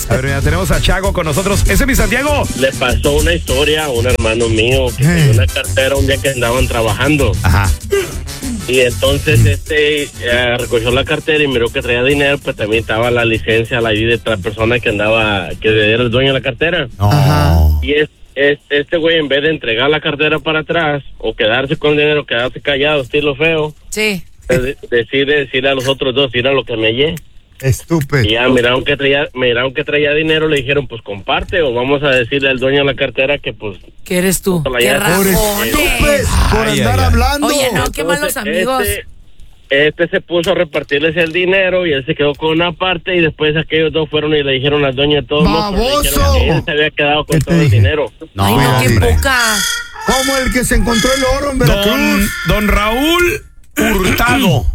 A ver, ya tenemos a Chago con nosotros. ¡Ese es mi Santiago! Le pasó una historia a un hermano mío que tenía una cartera un día que andaban trabajando. Ajá. Y entonces recogió la cartera y miró que traía dinero, pues también estaba la licencia, la ID de otra persona que andaba, que era el dueño de la cartera. No. Y este güey, en vez de entregar la cartera para atrás o quedarse con el dinero, quedarse callado, estilo feo, decide decirle a los otros dos, mira lo que me hallé. Estúpido. Y ya miraron que traía dinero, le dijeron, pues comparte, o vamos a decirle al dueño de la cartera que pues... ¿Qué eres tú? ¡Qué rajones! Por andar hablando. Oye, no, qué malos amigos. Este se puso a repartirles el dinero y él se quedó con una parte y después aquellos dos fueron y le dijeron al dueño de todo el mundo, ¡baboso! que él se había quedado con todo el dinero. Ay, no, qué poca. Como el que se encontró el oro en Veracruz. Don Raúl Hurtado.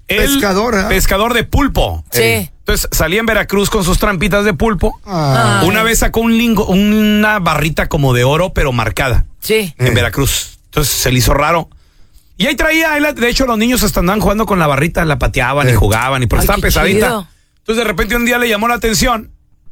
Pescador de pulpo. Sí. Entonces salía en Veracruz con sus trampitas de pulpo. Una vez sacó una barrita como de oro, pero marcada. Sí. En Veracruz. Entonces se le hizo raro. Y ahí traía, de hecho los niños hasta andaban jugando con la barrita, la pateaban y jugaban y porque estaba pesadita. Chido. Entonces de repente un día le llamó la atención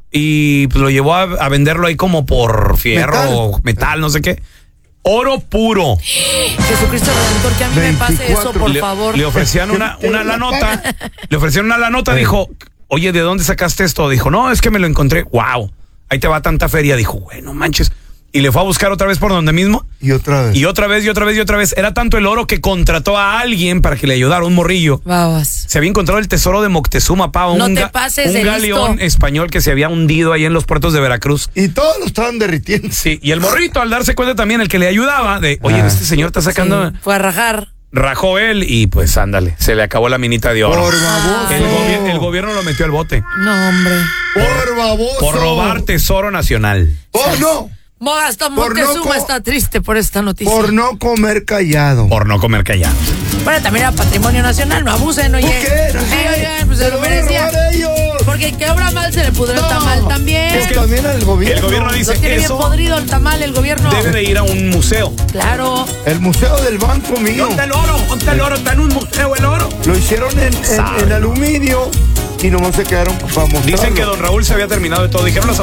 y pues, lo llevó a venderlo ahí como por fierro, metal, no sé qué. Oro puro. Jesucristo Redentor, que a mí 24. Me pase eso, por favor. Le ofrecían una lanota. Le ofrecieron una lanota, dijo, oye, ¿de dónde sacaste esto? Dijo, no, es que me lo encontré. Wow, ahí te va tanta feria. Dijo, bueno, manches. Y le fue a buscar otra vez por donde mismo. Y otra vez. Y otra vez, y otra vez, y otra vez. Era tanto el oro que contrató a alguien para que le ayudara, un morrillo. Babas. Se había encontrado el tesoro de Moctezuma, un galeón español que se había hundido ahí en los puertos de Veracruz. Y todos lo estaban derritiendo. Sí, y el morrito, al darse cuenta también, el que le ayudaba, de, oye, este señor está sacando... Sí, fue a rajar. Rajó él y pues ándale, se le acabó la minita de oro. Por baboso. El gobierno lo metió al bote. No, hombre. Por baboso. Por robar tesoro nacional. Por no. Hasta Moctezuma está triste por esta noticia. Por no comer callado. Por no comer callado. Bueno, también era patrimonio nacional, no abusen, oye. ¿Qué era? Sí, oigan, pues se lo merecía. Porque el que obra mal se le pudrió el tamal también. Es que también al gobierno. El gobierno dice lo tiene eso. Bien podrido el tamal, el gobierno. Debe de ir a un museo. Claro. El museo del banco mío. ¿Dónde el oro? ¿Dónde el oro? ¿Está en un museo el oro? Lo hicieron en aluminio y nomás se quedaron para mostrar. Dicen que don Raúl se había terminado de todo. Dijeron las